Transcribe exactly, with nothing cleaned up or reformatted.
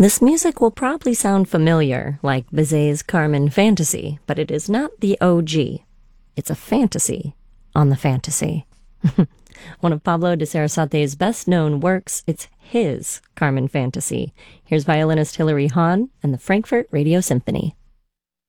This music will probably sound familiar, like Bizet's Carmen Fantasy, but it is not the O G. It's a fantasy on the fantasy. One of Pablo de Sarasate's best-known works, it's his Carmen Fantasy. Here's violinist Hilary Hahn and the Frankfurt Radio Symphony.